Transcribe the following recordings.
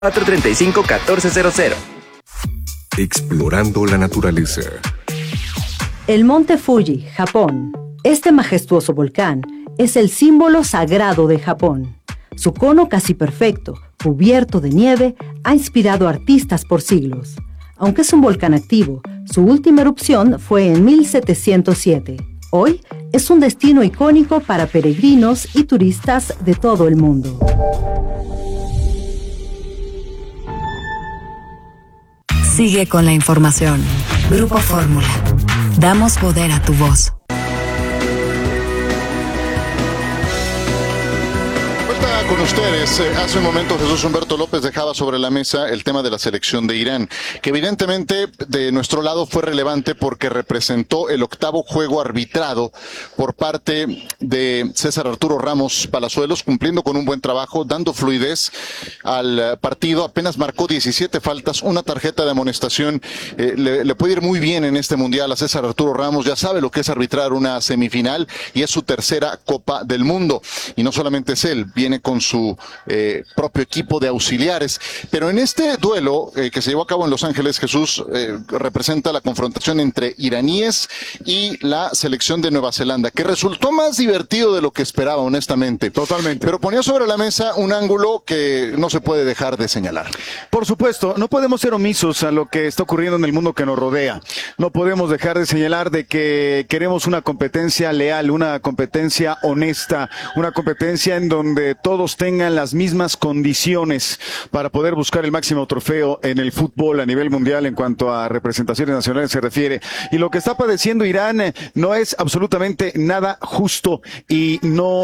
435-1400. Explorando la naturaleza. El monte Fuji, Japón. Este majestuoso volcán es el símbolo sagrado de Japón. Su cono casi perfecto, cubierto de nieve, ha inspirado a artistas por siglos. Aunque es un volcán activo, su última erupción fue en 1707. Hoy es un destino icónico para peregrinos y turistas de todo el mundo. Sigue con la información. Grupo Fórmula. Damos poder a tu voz. Con ustedes, hace un momento Jesús Humberto López dejaba sobre la mesa el tema de la selección de Irán, que evidentemente de nuestro lado fue relevante porque representó el 8º juego arbitrado por parte de César Arturo Ramos Palazuelos, cumpliendo con un buen trabajo, dando fluidez al partido. Apenas marcó 17 faltas, una tarjeta de amonestación. Le puede ir muy bien en este mundial a César Arturo Ramos, ya sabe lo que es arbitrar una semifinal y es su tercera Copa del Mundo. Y no solamente es él, viene con su propio equipo de auxiliares, pero en este duelo que se llevó a cabo en Los Ángeles, Jesús, representa la confrontación entre iraníes y la selección de Nueva Zelanda, que resultó más divertido de lo que esperaba, honestamente. Totalmente. Pero ponía sobre la mesa un ángulo que no se puede dejar de señalar. Por supuesto, no podemos ser omisos a lo que está ocurriendo en el mundo que nos rodea. No podemos dejar de señalar de que queremos una competencia leal, una competencia honesta, una competencia en donde todos tengan las mismas condiciones para poder buscar el máximo trofeo en el fútbol a nivel mundial en cuanto a representaciones nacionales se refiere. Y lo que está padeciendo Irán no es absolutamente nada justo y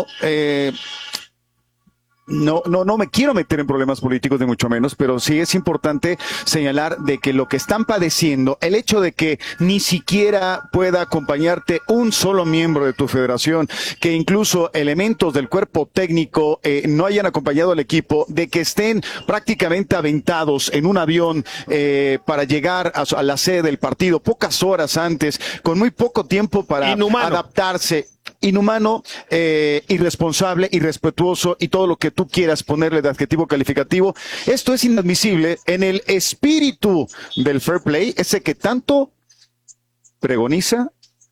no me quiero meter en problemas políticos, ni mucho menos, pero sí es importante señalar de que lo que están padeciendo, el hecho de que ni siquiera pueda acompañarte un solo miembro de tu federación, que incluso elementos del cuerpo técnico no hayan acompañado al equipo, de que estén prácticamente aventados en un avión para llegar a la sede del partido pocas horas antes, con muy poco tiempo para adaptarse. Inhumano, irresponsable, irrespetuoso y todo lo que tú quieras ponerle de adjetivo calificativo. Esto es inadmisible en el espíritu del fair play, ese que tanto pregoniza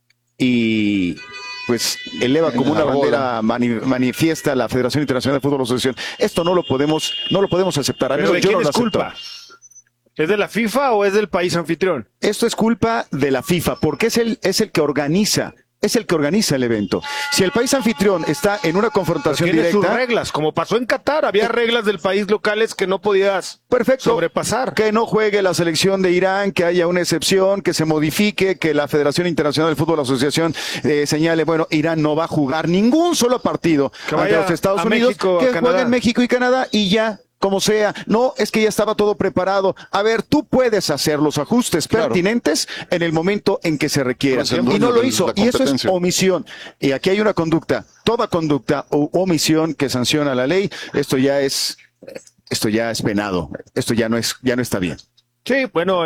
y pues eleva como una bandera manifiesta la Federación Internacional de Fútbol Asociación. Esto no lo podemos aceptar. A mí ¿Pero de quién es culpa? Acepto. ¿Es de la FIFA o es del país anfitrión? Esto es culpa de la FIFA, porque es el que organiza. Es el que organiza el evento. Si el país anfitrión está en una confrontación tiene directa, sus reglas, como pasó en Qatar, había reglas del país locales que no podías sobrepasar. Que no juegue la selección de Irán, que haya una excepción, que se modifique, que la Federación Internacional del Fútbol Asociación señale, bueno, Irán no va a jugar ningún solo partido ante los Estados Unidos, México, que jueguen México y Canadá y ya. Como sea, no, es que ya estaba todo preparado. A ver, tú puedes hacer los ajustes pertinentes en el momento en que se requiera. Y no lo hizo, y eso es omisión. Y aquí hay una conducta, toda conducta o omisión que sanciona la ley. Esto ya es penado. Esto ya no está bien. Sí, bueno,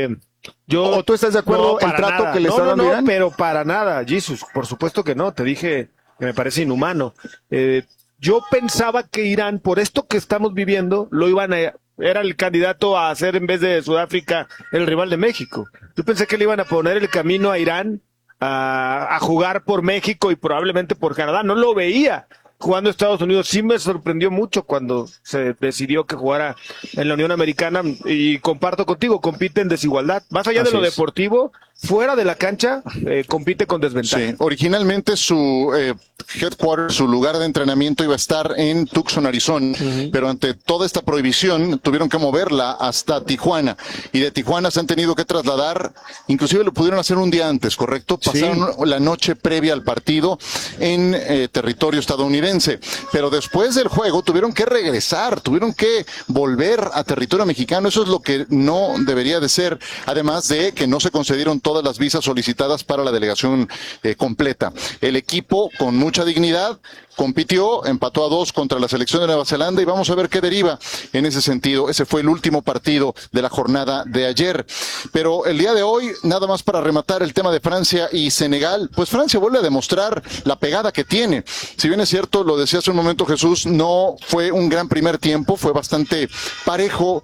¿O tú estás de acuerdo en el trato que le está dando Irán? No, pero para nada, Jesus, por supuesto que no. Te dije que me parece inhumano. Yo pensaba que Irán, por esto que estamos viviendo, era el candidato a ser, en vez de Sudáfrica, el rival de México. Yo pensé que le iban a poner el camino a Irán a jugar por México y probablemente por Canadá. No lo veía jugando Estados Unidos. Sí me sorprendió mucho cuando se decidió que jugara en la Unión Americana, y comparto contigo, compite en desigualdad. Más allá de lo deportivo, fuera de la cancha, compite con desventaja. Sí, originalmente su headquarters, su lugar de entrenamiento iba a estar en Tucson, Arizona, pero ante toda esta prohibición tuvieron que moverla hasta Tijuana, y de Tijuana se han tenido que trasladar, inclusive lo pudieron hacer un día antes, ¿correcto? Pasaron la noche previa al partido en territorio estadounidense, pero después del juego tuvieron que regresar, tuvieron que volver a territorio mexicano. Eso es lo que no debería de ser, además de que no se concedieron todas las visas solicitadas para la delegación completa. El equipo, con mucha dignidad, compitió, empató a 2 contra la selección de Nueva Zelanda y vamos a ver qué deriva en ese sentido. Ese fue el último partido de la jornada de ayer. Pero el día de hoy, nada más para rematar el tema de Francia y Senegal, pues Francia vuelve a demostrar la pegada que tiene. Si bien es cierto, lo decía hace un momento Jesús, no fue un gran primer tiempo, fue bastante parejo